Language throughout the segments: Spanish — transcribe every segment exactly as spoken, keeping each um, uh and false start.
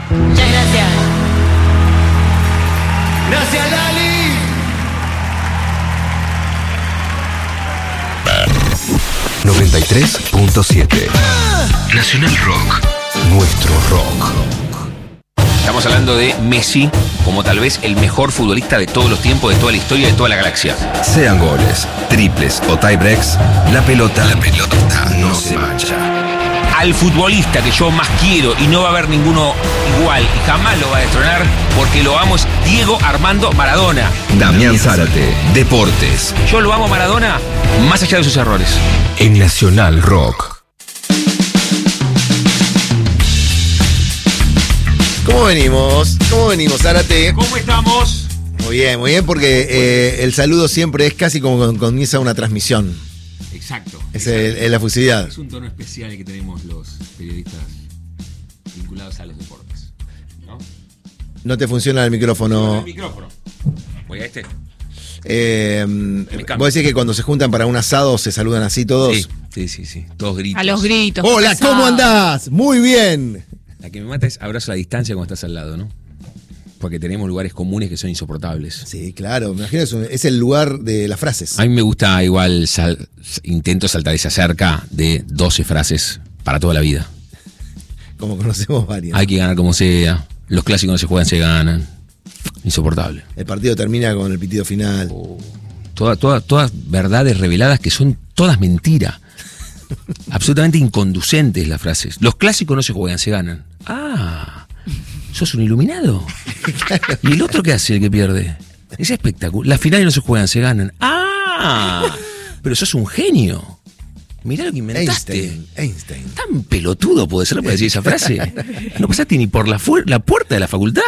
Muchas gracias. Gracias, Lali. noventa y tres punto siete Nacional Rock. Nuestro rock. Estamos hablando de Messi como tal vez el mejor futbolista de todos los tiempos, de toda la historia, de toda la galaxia. Sean goles, triples o tiebreaks, la pelota, la pelota no se mancha. Al futbolista que yo más quiero y no va a haber ninguno igual y jamás lo va a destronar porque lo amo es Diego Armando Maradona. Damián Zárate, Deportes. Yo lo amo a Maradona más allá de sus errores. En Nacional Rock. ¿Cómo venimos? ¿Cómo venimos, Zárate? ¿Cómo estamos? Muy bien, muy bien, porque eh, el saludo siempre es casi como cuando comienza una transmisión. Exacto. Es el, el, la fusividad. Es un tono especial que tenemos los periodistas vinculados a los deportes, ¿no? No te funciona el micrófono. El micrófono. Voy a este. Eh, ¿Vos decís que cuando se juntan para un asado se saludan así todos? Sí, sí, sí, sí. Todos gritos. A los gritos. Hola, pesado. ¿cómo andás? Muy bien. La que me mata es abrazo a la distancia cuando estás al lado, ¿no? Porque tenemos lugares comunes que son insoportables. Sí, claro, me imagino, es, un, es el lugar de las frases. A mí me gusta igual, sal, intento saltar esa cerca de doce frases para toda la vida. Como conocemos varias. Hay que ganar como sea, los clásicos no se juegan, se ganan. Insoportable. El partido termina con el pitido final. Oh, toda, toda, todas verdades reveladas que son todas mentiras. Absolutamente inconducentes las frases. Los clásicos no se juegan, se ganan. Ah, ¿sos un iluminado? ¿Y el otro qué hace, el que pierde? Es espectacular. Las finales no se juegan, se ganan. ¡Ah! Pero sos un genio. Mirá lo que inventaste. Einstein, Einstein. Tan pelotudo puede ser para decir esa frase. No pasaste ni por la, fu- la puerta de la facultad.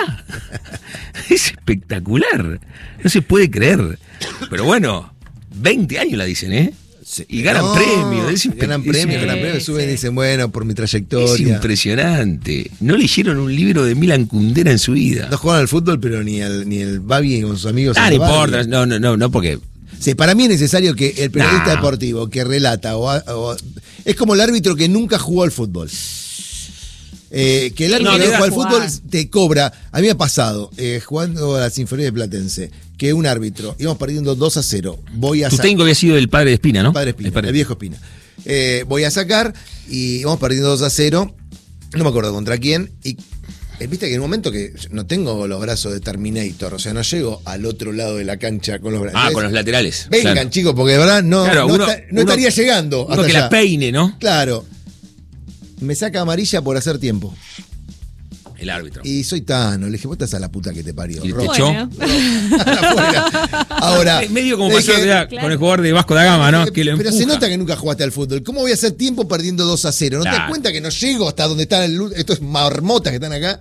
Es espectacular. No se puede creer. Pero bueno, veinte años la dicen, ¿eh? Sí. Y ganan No, premios. Es impe- ganan premios, es- ganan premios, sí, suben sí. y dicen, bueno, por mi Es trayectoria. impresionante. No leyeron un libro de Milan Kundera en su vida. No juegan al fútbol, pero ni el, ni el Babi con sus amigos. Ah, en no el importa. Babi. No, no, no, no, porque. Sí, para mí es necesario que el periodista No. deportivo que relata o, o- es como el árbitro que nunca jugó al fútbol. Eh, que el árbitro No, que le no da juega al jugar. fútbol te cobra. A mí me ha pasado, eh, jugando a las inferiores de Platense, que un árbitro, íbamos perdiendo dos a cero. Voy a Tu sa- técnico había sido el padre de Espina, ¿no? Padre Espina, El padre- el viejo Espina. Eh, voy a sacar y vamos perdiendo dos a cero. No me acuerdo contra quién. Y eh, viste que en un momento que no tengo los brazos de Terminator, o sea, no llego al otro lado de la cancha con los brazos. Ah, Entonces, con los laterales. vengan, claro. chicos, porque de verdad no, Claro, no, uno- está- no uno- estaría llegando. Uno hasta que allá. la peine, ¿no? Claro. Me saca amarilla por hacer tiempo. El árbitro. Y soy Tano. Le dije, vos estás a la puta que te parió. Y te Rock. echó. Bueno. Afuera. Ahora. Es medio como le pasó dije, ya claro. con el jugador de Vasco da Gama, ¿no? Que lo Pero se empuja. nota que nunca jugaste al fútbol. ¿Cómo voy a hacer tiempo perdiendo dos a cero? ¿No te das Claro. cuenta que no llego hasta donde están el, estos marmotas que están acá?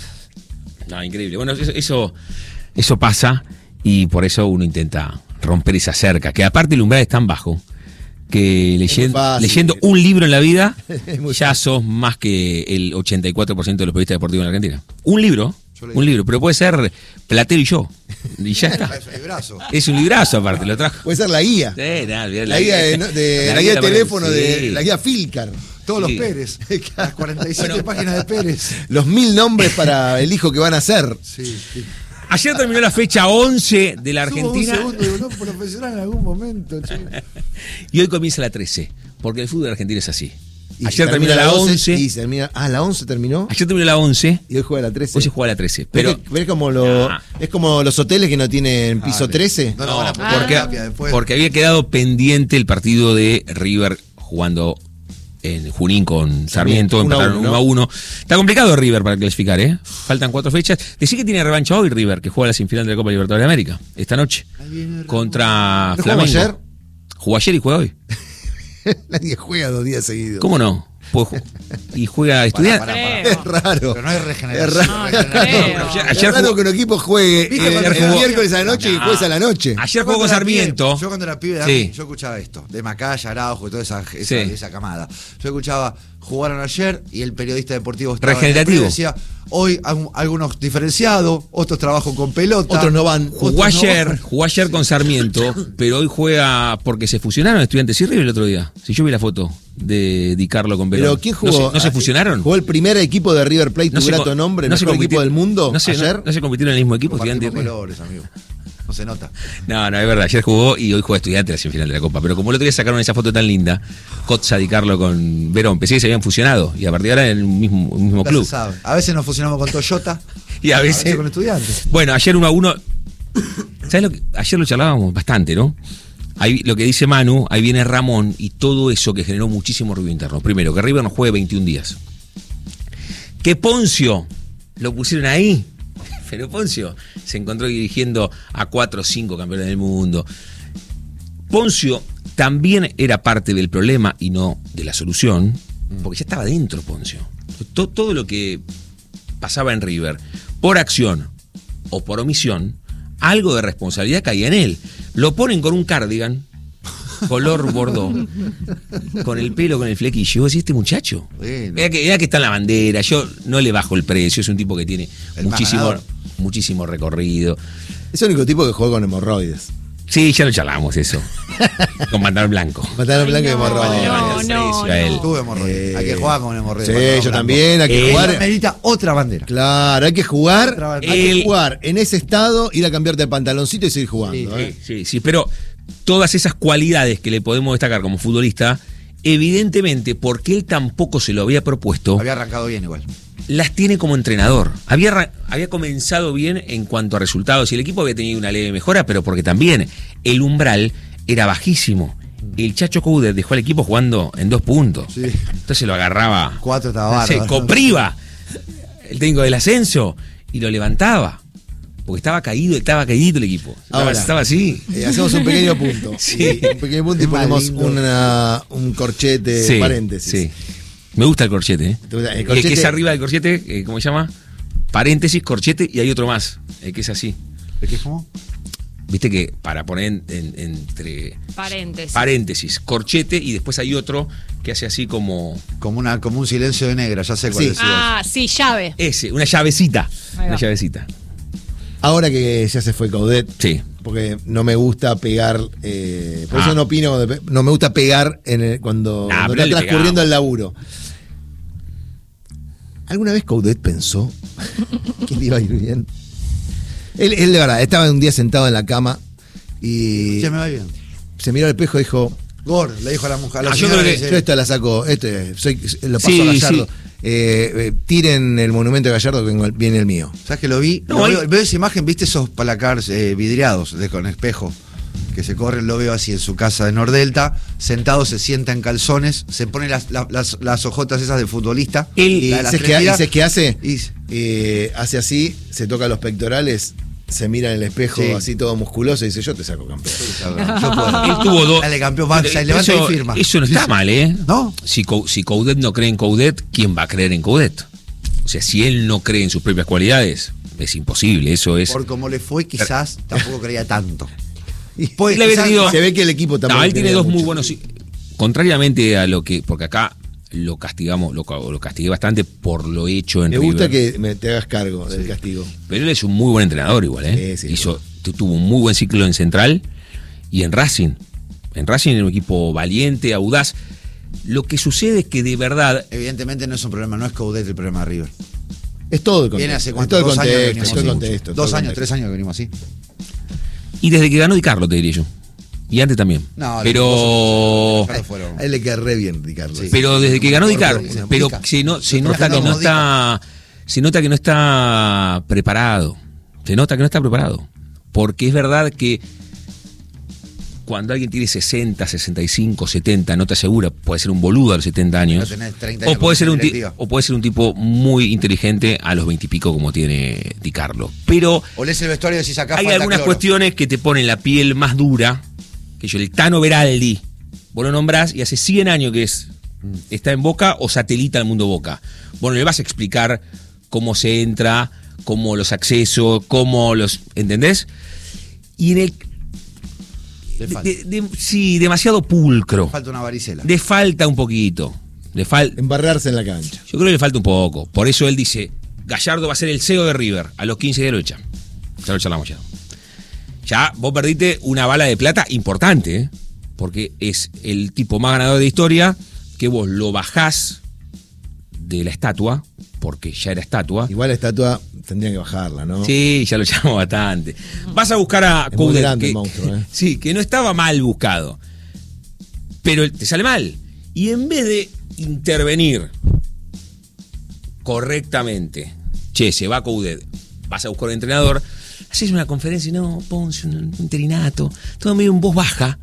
No, increíble. Bueno, eso, eso, eso pasa y por eso uno intenta romper esa cerca. Que aparte el umbral es tan bajo que leyen- fácil. leyendo un libro en la vida Es muy ya fácil. sos más que el ochenta y cuatro por ciento de los periodistas deportivos en la Argentina. Un libro, un libro, pero puede ser Platero y yo. Y ya está. Es un librazo aparte, lo trajo. Puede ser la guía. Sí, nada, olvidate, La guía de, de- la guía de la- teléfono sí. de la guía Filcar. Todos Sí. los Pérez. Las cuarenta y siete páginas de Pérez. Los mil nombres para el hijo que van a ser. Sí, sí. Ayer terminó la fecha once de la Tuvo Argentina un segundo de no profesional en algún momento, che. y hoy comienza la trece, porque el fútbol argentino es así. Y Ayer termina terminó la once. Y termina, ah, la once terminó. Ayer terminó la once, Y hoy juega la trece. hoy se juega la trece. Pero Pero ¿ves como lo, Nah. es como los hoteles que no tienen piso Ah, trece? No, lo van a No, poner porque, en terapia después. porque había quedado pendiente el partido de River jugando en Junín con Sarmiento, uno a empataron uno, uno a ¿no? uno. Está complicado River para clasificar, ¿eh? Faltan cuatro fechas. Decí que tiene revancha hoy River, que juega la semifinal de la Copa Libertadores de América, esta noche, Ahí viene el contra ¿No jugamos Flamengo. ayer? Jugó ayer y juega hoy. Nadie juega dos días seguidos. ¿Cómo no? Pues ju- y juega estudiante. Pará, pará, Es pará. raro. Pero no hay Es regeneración. raro. No, no hay no creo. regeneración. Ayer- Es ayer raro jugó- que un equipo juegue ¿Viste el, cuando el jugó- miércoles a la noche y No. juegues a la noche. Ayer Yo jugó con cuando era pibe- Sarmiento. Yo cuando era pibe, Sí. yo escuchaba esto, de Macaya, Araujo y toda esa, esa, Sí. esa camada. Yo escuchaba, jugaron ayer y el periodista deportivo estaba Regenerativo. en el decía, hoy un- algunos diferenciados, otros trabajan con pelota. Otros no van. Jugó Otros no ayer, van. jugó ayer con Sarmiento, pero hoy juega porque se fusionaron Estudiantes y River el otro día. Si yo vi la foto de Di Carlo con Perón. Pero ¿quién jugó? ¿No se, no se fusionaron? ¿Jugó el primer equipo de River Plate, tu se grato co- nombre, no se mejor equipo compiti- del mundo, no se, ayer? No, no se compitieron en el mismo equipo, Estudiantes y Compartimos River. colores, amigo. No se nota. No, no, es verdad. Ayer jugó y hoy juega Estudiantes la semifinal de la Copa. Pero como el otro día sacaron esa foto tan linda, Cotza, Di Carlo con Verón, pensé que se habían fusionado y a partir de ahora en el mismo, el mismo Ya club. se sabe. A veces nos fusionamos con Toyota, Y a a veces veces. con Estudiantes. Bueno, ayer uno a uno. ¿Sabes lo que? Ayer lo charlábamos bastante, ¿no? Ahí lo que dice Manu, ahí viene Ramón y todo eso que generó muchísimo ruido interno. Primero, que River no juegue veintiún días. Que Poncio lo pusieron ahí. Pero Poncio se encontró dirigiendo a cuatro o cinco campeones del mundo. Poncio también era parte del problema y no de la solución, porque ya estaba dentro Poncio. Todo, todo lo que pasaba en River, por acción o por omisión, algo de responsabilidad caía en él. Lo ponen con un cardigan, color bordó, con el pelo, con el flequillo. Y vos decís, este muchacho, Bueno. vea que, vea que está en la bandera, yo no le bajo el precio, es un tipo que tiene El más muchísimo, ganador. muchísimo recorrido. Es el único tipo que jugó con hemorroides. Sí, ya lo charlamos eso. Con Pantalón Blanco. Mataron blanco de no, hemorroides. no, no, a él. no. Tuve hemorroides. Eh, Hay que jugar con hemorroides. Sí, yo también, hay que Eh, jugar. Merita otra bandera. Claro, hay que jugar, Otra vez. hay que El- jugar en ese estado, ir a cambiarte el pantaloncito y seguir jugando. ¿eh? Sí, sí, sí, pero todas esas cualidades que le podemos destacar como futbolista, evidentemente, porque él tampoco se lo había propuesto, Había arrancado bien igual. las tiene como entrenador. Había, arran- había comenzado bien en cuanto a resultados y el equipo había tenido una leve mejora, pero porque también el umbral era bajísimo. El Chacho Coudet dejó al equipo jugando en dos puntos. Sí. Entonces lo agarraba. Cuatro estaba Se bárbaro. Copriva, el técnico del ascenso, y lo levantaba. Porque estaba caído, estaba caído el equipo. Estaba, Ahora. estaba así. Eh, hacemos un pequeño punto. Sí. Y un pequeño punto y Es más ponemos lindo. una, un corchete, Sí, paréntesis. sí. Me gusta el corchete, ¿eh? ¿Te gusta? El El, corchete- que es arriba del corchete, eh, ¿cómo se llama? Paréntesis, corchete y hay otro más, el que es así. ¿De qué es como? Viste que para poner en- en- entre Paréntesis. paréntesis, corchete y después hay otro que hace así como Como, una, como un silencio de negra, ya sé cuál Sí. decís vos. Ah, sí, llave. ese, una llavecita. Ahí Una va. llavecita. Ahora que ya se fue Coudet, Sí. porque no me gusta pegar, eh, por Ah. eso no opino, de pe- no me gusta pegar en el- cuando, Ah, cuando pero está le transcurriendo pegamos. el laburo. ¿Alguna vez Coudet pensó que le iba a ir bien? Él, él de verdad, estaba un día sentado en la cama y Ya me va bien. se miró al espejo y dijo, Gor, le dijo a la mujer. A la Ah, yo señora creo que- dice, yo esto la saco, esto es- soy, lo paso Sí, a Gallardo. sí. Eh, eh, tiren el monumento de Gallardo que vengo- viene el mío. ¿Sabes que lo vi? No, Lo hay- veo, veo esa imagen, ¿viste esos palacars eh, vidriados de, con espejo? Que se corren, lo veo así en su casa de Nordelta, sentado, se sienta en calzones, se pone las, la- las, las ojotas esas de futbolista. Él- Y la de las dices tres que, tiras, dices que hace, y- eh, hace así, se toca los pectorales, se mira en el espejo Sí. así todo musculoso y dice, yo te saco campeón. Yo puedo. Él tuvo dos. Dale, campeón, va, se levanta eso, y firma. Eso no está mal, ¿eh? ¿No? Si, Cou- si Coudet no cree en Coudet, ¿quién va a creer en Coudet? O sea, si él no cree en sus propias cualidades, es imposible. Eso es. Por como le fue, quizás tampoco creía tanto. Y Pues, Él había quizás- tenido- se ve que el equipo también. No, él tiene tenía dos mucho. muy buenos. Contrariamente a lo que. Porque acá lo castigamos, lo, lo castigué bastante por lo hecho en Me gusta River. que me, te hagas cargo del castigo. Pero él es un muy buen entrenador igual, ¿eh? Sí, sí, Hizo, tu- tuvo un muy buen ciclo en Central y en Racing. En Racing era un equipo valiente, audaz. Lo que sucede es que de verdad. Evidentemente no es un problema, no es Coudet el problema de River. Es todo el contexto. Viene hace es cuánto, todo el dos años que contexto, venimos es todo el así. contexto, todo Dos el años, contexto. tres años que venimos así. Y desde que ganó Di Carlo, te diría yo. Y antes también. No, pero. Ricardo fueron- A él le queda re bien, Ricardo. Sí. Pero desde que ganó Di Carlo. Se Pero pica. se, no, se Se nota que como no está. Se nota que no está preparado. Se nota que no está preparado. Porque es verdad que cuando alguien tiene sesenta, sesenta y cinco, setenta, no te asegura, puede ser un boludo a los setenta años. Pero tenés treinta O años puede, con ser un ti- directiva. o puede ser un tipo muy inteligente a los veintipico como tiene Di Carlo. Pero Olés el vestuario y decís acá hay falta algunas cloro. cuestiones que te ponen la piel más dura. Que yo, el Tano Beraldi, vos lo nombrás y hace cien años que es está en Boca o satelita al mundo Boca. Bueno, le vas a explicar cómo se entra, cómo los accesos, cómo los... ¿Entendés? Y en el... Le falta. de- de- sí, demasiado pulcro. Falta una varicela. Le falta un poquito. Le falta. Embarrarse en la cancha. Yo creo que le falta un poco. Por eso él dice, Gallardo va a ser el C E O de River. A los quince días lo echan. Ya lo charlamos ya. Ya vos perdiste una bala de plata importante, ¿eh? Porque es el tipo más ganador de la historia, que vos lo bajás de la estatua, porque ya era estatua. Igual la estatua tendrían que bajarla, ¿no? Sí, ya lo llamamos bastante. Vas a buscar a Es muy Coudet, grande que, el monstruo, ¿eh? Sí, que no estaba mal buscado. Pero te sale mal. Y en vez de intervenir correctamente, che, se va Coudet, vas a buscar un entrenador, haces una conferencia y no, Ponce, un interinato, todo medio en voz baja.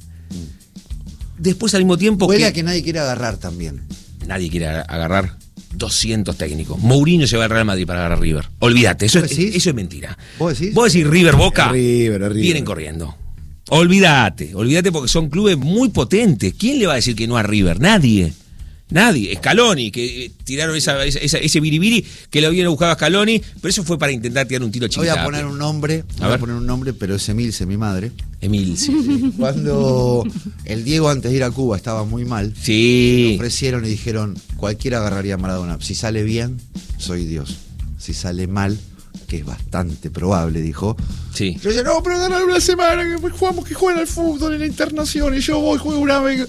Después al mismo tiempo Huele que a que nadie quiere agarrar también. nadie quiere agarrar doscientos técnicos. Mourinho se va al Real Madrid para agarrar a River. Olvídate, eso, ¿Vos es, decís? eso es mentira. ¿Vos decís? Vos decís River, Boca, Es River, es River. vienen corriendo. Olvídate, olvídate porque son clubes muy potentes. ¿Quién le va a decir que no a River? Nadie. Nadie. Scaloni, que eh, tiraron esa, esa, esa- ese biribiri que lo habían buscado a Scaloni, pero eso fue para intentar tirar un tiro No chiquito. voy a poner un nombre, no voy a ver. poner un nombre, pero es Emilce, mi madre. Emil, sí. Cuando el Diego antes de ir a Cuba estaba muy mal, le Sí. ofrecieron y dijeron, cualquiera agarraría a Maradona. Si sale bien, soy Dios. Si sale mal, que es bastante probable, dijo. Sí. Yo decía, no, pero ganar una semana, que jugamos que juegan al fútbol en la internación y yo voy, juego una vez.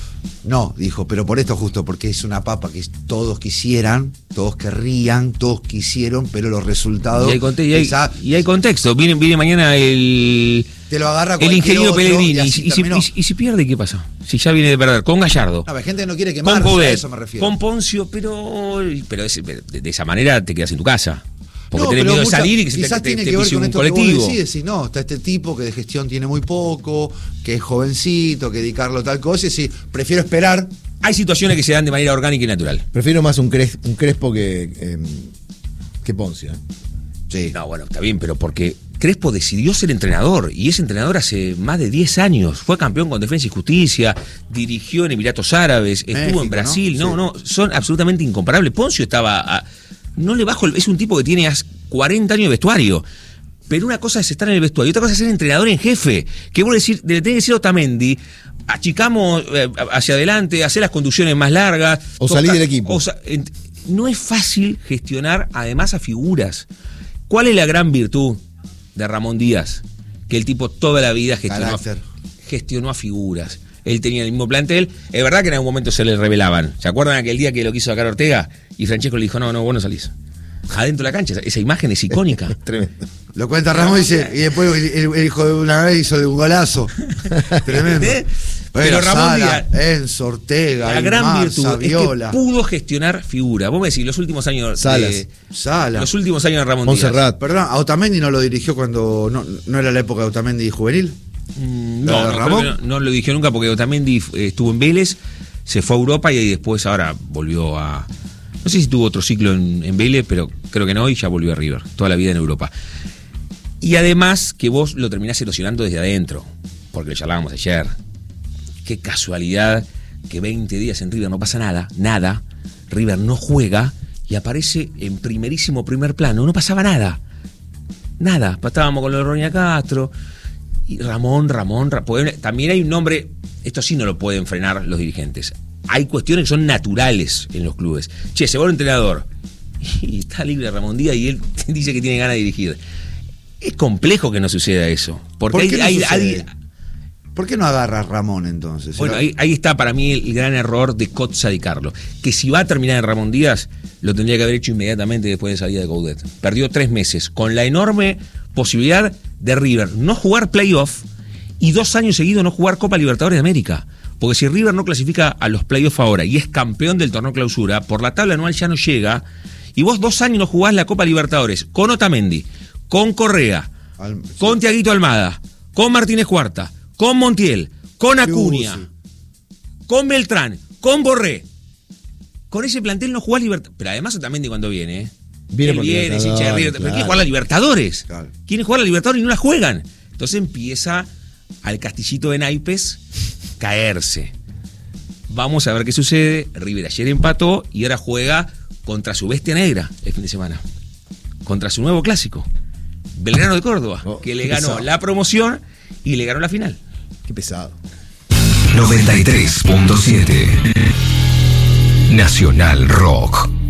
No, dijo, pero por esto justo, porque es una papa que todos quisieran, todos querrían, todos quisieron, pero los resultados... Y hay, conte- y hay- quizá y hay contexto. Viene, viene mañana el, te lo agarra el cualquier ingeniero otro, Pellegrini. y Y, así si- y si, terminó. y si- y si pierde, ¿qué pasa? Si ya viene de perder. Con Gallardo. No, hay gente que no quiere Con quemarse, a Coudet, eso me refiero. con Poncio, pero, pero es- de, de esa manera te quedas en tu casa. Porque No, tenés pero miedo de mucha- salir y que se te, quizás te, tiene te que ver pise con un esto que colectivo. vos decís, decís, no, está este tipo que de gestión tiene muy poco, que es jovencito, que dedicarlo a tal cosa, y sí, prefiero esperar. Hay situaciones que se dan de manera orgánica y natural. Prefiero más un, cres- un Crespo que, eh, que Poncio. ¿eh? Sí. No, bueno, está bien, pero porque Crespo decidió ser entrenador y es entrenador hace más de diez años. Fue campeón con Defensa y Justicia, dirigió en Emiratos Árabes, estuvo México, en Brasil. ¿no? No, Sí. no, son absolutamente incomparables. Poncio estaba. A, no le bajo. el- Es un tipo que tiene as- cuarenta años de vestuario. Pero una cosa es estar en el vestuario y otra cosa es ser entrenador en jefe. Que vos decir, le tenés que decir a Otamendi, achicamos eh, hacia adelante, hacer las conducciones más largas. O salir del equipo. o sa- ent- no es fácil gestionar además a figuras. ¿Cuál es la gran virtud de Ramón Díaz? Que el tipo toda la vida gestionó, Carácter. gestionó a figuras. Él tenía el mismo plantel. Es verdad que en algún momento se le revelaban. ¿Se acuerdan aquel día que lo quiso sacar Ortega? Y Francesco le dijo, no, no, vos no salís. Adentro de la cancha. Esa imagen es icónica. Tremendo. Lo cuenta Ramón y dice, y después el, el- el hijo de una vez hizo de un golazo. Tremendo. ¿Eh? Bueno, Pero Ramón Sala, Díaz, Enzo, Ortega, la gran Marza, virtud Viola, es que pudo gestionar figuras. Vos me decís, los últimos años Salas. de, Sala. los últimos años de Ramón Montserrat. Perdón, a Otamendi no lo dirigió cuando no, no era la época de Otamendi juvenil. Díaz. Mm, ¿La No, de no, Ramón? creo que no, no lo dirigió nunca porque Otamendi eh, estuvo en Vélez, se fue a Europa y ahí después ahora volvió a... No sé si tuvo otro ciclo en, en Vélez, pero creo que no, y ya volvió a River, toda la vida en Europa. Y además que vos lo terminás erosionando desde adentro, porque lo charlábamos ayer. Qué casualidad que veinte días en River no pasa nada, nada. River no juega y aparece en primerísimo primer plano, no pasaba nada. Nada, estábamos con lo de Roña Castro y Ramón, Ramón, Ra- pueden- también hay un nombre, esto sí no lo pueden frenar los dirigentes. Hay cuestiones que son naturales en los clubes. Che, se va un entrenador y está libre Ramón Díaz y él dice que tiene ganas de dirigir. Es complejo que no suceda eso. Porque ¿Por hay, qué no hay- sucede? hay- ¿Por qué no agarra a Ramón entonces? bueno, Era- ahí, ahí está para mí el gran error de Cotza Di Carlo. Que si va a terminar en Ramón Díaz, lo tendría que haber hecho inmediatamente después de salida de Coudet. Perdió tres meses, con la enorme posibilidad de River no jugar playoff y dos años seguidos no jugar Copa Libertadores de América. Porque si River no clasifica a los playoffs ahora y es campeón del torneo clausura, por la tabla anual ya no llega, y vos dos años no jugás la Copa Libertadores con Otamendi, con Correa, Al- sí. con Tiaguito Almada, con Martínez Cuarta, con Montiel, con Acuña, Sí. con Beltrán, con Borré. Con ese plantel no jugás Libertadores. Pero además Otamendi cuando viene, ¿eh? Viene Él por viene, es hincha de Libertadores, River, pero claro. quiere jugar la Libertadores. Claro. Quieren jugar la Libertadores y no la juegan. Entonces empieza al castillito de naipes caerse. Vamos a ver qué sucede. River ayer empató y ahora juega contra su bestia negra el fin de semana. Contra su nuevo clásico. Belgrano de Córdoba, Oh, que le qué ganó pesado. la promoción y le ganó la final. Qué pesado. noventa y tres punto siete. Nacional Rock.